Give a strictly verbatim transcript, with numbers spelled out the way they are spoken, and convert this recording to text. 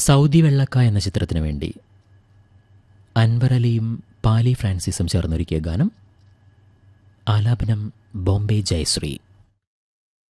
Saudi വെള്ളക്ക എന്ന ചിത്രത്തിനു വേണ്ടി അൻവർ അലിയും പാലി ഫ്രാൻസിസും ചേർന്നൊരുക്കിയ ഗാനം. ആലാപനം ബോംബെ ജയശ്രീ.